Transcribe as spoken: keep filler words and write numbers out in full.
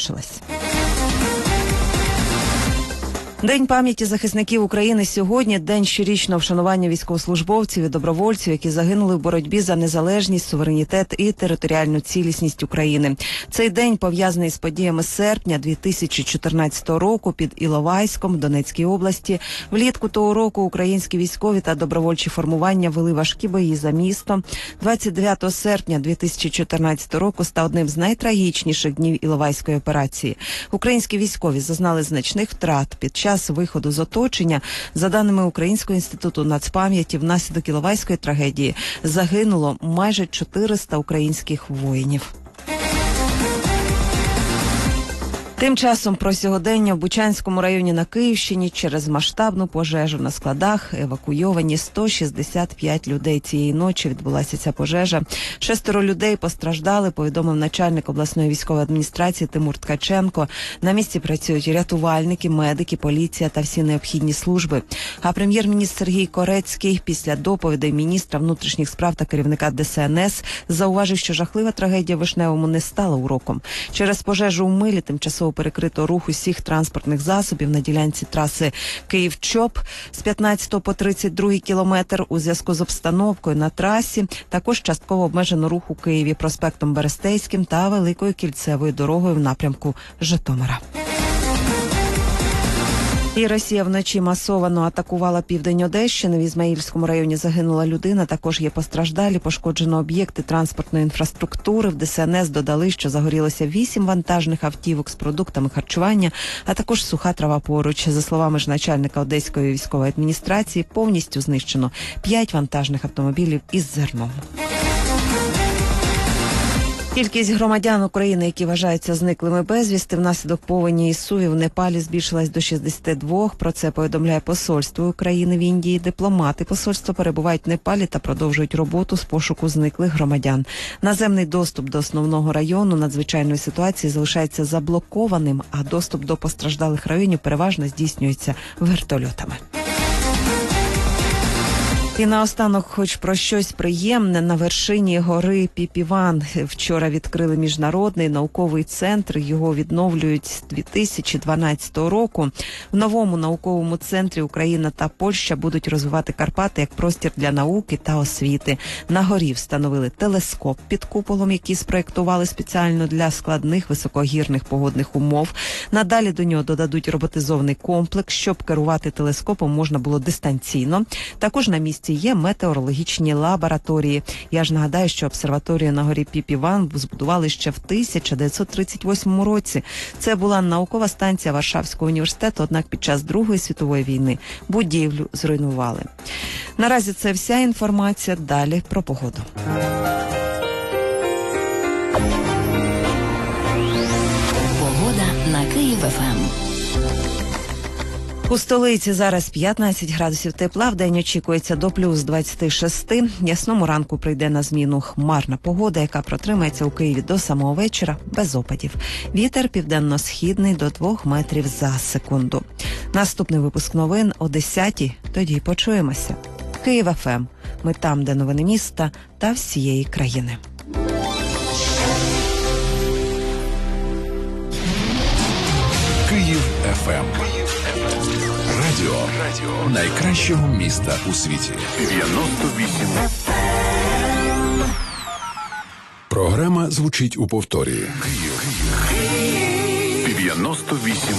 завершилась. День пам'яті захисників України сьогодні – день щорічного вшанування військовослужбовців і добровольців, які загинули в боротьбі за незалежність, суверенітет і територіальну цілісність України. Цей день пов'язаний з подіями серпня дві тисячі чотирнадцятого року під Іловайськом в Донецькій області. Влітку того року українські військові та добровольчі формування вели важкі бої за місто. двадцять дев'ятого серпня дві тисячі чотирнадцятого року став одним з найтрагічніших днів Іловайської операції. Українські військові зазнали значних втрат під час виходу з оточення. За даними Українського інституту нацпам'яті, внаслідок Іловайської трагедії загинуло майже чотириста українських воїнів. Тим часом про сьогодення в Бучанському районі на Київщині через масштабну пожежу на складах евакуйовані сто шістдесят п'ять людей. Цієї ночі відбулася ця пожежа. Шестеро людей постраждали, повідомив начальник обласної військової адміністрації Тимур Ткаченко. На місці працюють рятувальники, медики, поліція та всі необхідні служби. А прем'єр-міністр Сергій Корецький після доповідей міністра внутрішніх справ та керівника Де Се Ен Ес зауважив, що жахлива трагедія в Вишневому не стала уроком. Через пожежу у Милі тимчасово перекрито рух усіх транспортних засобів на ділянці траси Київ-Чоп з п'ятнадцятого по тридцять другий кілометр. У зв'язку з обстановкою на трасі також частково обмежено рух у Києві проспектом Берестейським та Великою кільцевою дорогою в напрямку Житомира. І Росія вночі масово атакувала південь Одещини. В Ізмаїльському районі загинула людина. Також є постраждалі, пошкоджено об'єкти транспортної інфраструктури. В Де Се Ен Ес додали, що загорілося вісім вантажних автівок з продуктами харчування, а також суха трава поруч. За словами ж начальника Одеської військової адміністрації, повністю знищено п'ять вантажних автомобілів із зерном. Кількість громадян України, які вважаються зниклими безвісти внаслідок повені і суві в Непалі, збільшилась до шістдесят два. Про це повідомляє посольство України в Індії. Дипломати посольства перебувають в Непалі та продовжують роботу з пошуку зниклих громадян. Наземний доступ до основного району надзвичайної ситуації залишається заблокованим, а доступ до постраждалих районів переважно здійснюється вертольотами. І наостанок, хоч про щось приємне, на вершині гори Піпіван вчора відкрили міжнародний науковий центр. Його відновлюють з дві тисячі дванадцятого року. В новому науковому центрі Україна та Польща будуть розвивати Карпати як простір для науки та освіти. На горі встановили телескоп під куполом, який спроєктували спеціально для складних високогірних погодних умов. Надалі до нього додадуть роботизований комплекс, щоб керувати телескопом можна було дистанційно. Також на місці є метеорологічні лабораторії. Я ж нагадаю, що обсерваторію на горі Піпіван збудували ще в тисяча дев'ятсот тридцять восьмому році. Це була наукова станція Варшавського університету, однак під час Другої світової війни будівлю зруйнували. Наразі це вся інформація. Далі про погоду. Погода на Київ-еф ем. У столиці зараз п'ятнадцять градусів тепла, вдень очікується до плюс двадцять шість. Ясному ранку прийде на зміну хмарна погода, яка протримається у Києві до самого вечора без опадів. Вітер південно-східний до двох метрів за секунду. Наступний випуск новин о десятій, тоді почуємося. Київ-еф ем. Ми там, де новини міста та всієї країни. Київ-еф ем. Радіо. Радіо найкращого міста у світі. дев'яносто вісім. Програма звучить у повторі. Київ. дев'яносто вісім.